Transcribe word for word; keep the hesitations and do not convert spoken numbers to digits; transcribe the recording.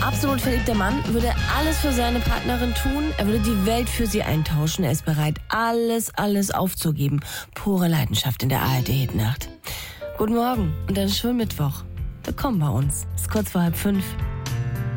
absolut verliebter Mann würde alles für seine Partnerin tun. Er würde die Welt für sie eintauschen. Er ist bereit, alles, alles aufzugeben. Pure Leidenschaft in der A R D-Hitnacht. Guten Morgen und einen schönen Mittwoch. Willkommen bei uns. Es ist kurz vor halb fünf.